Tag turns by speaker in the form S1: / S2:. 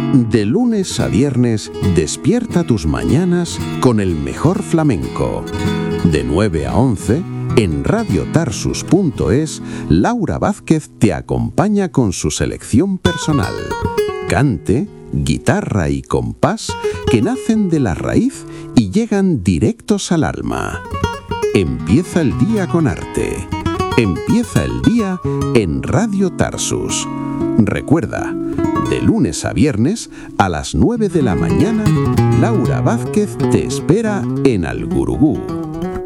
S1: De lunes a viernes, despierta tus mañanas con el mejor flamenco. De 9 a 11, en radiotarsus.es, Laura Vázquez te acompaña con su selección personal. Cante, guitarra y compás que nacen de la raíz y llegan directos al alma. Empieza el día con arte. Empieza el día en Radio Tarsus. Recuerda, de lunes a viernes, a las 9 de la mañana, Laura Vázquez te espera en Al Gurugú.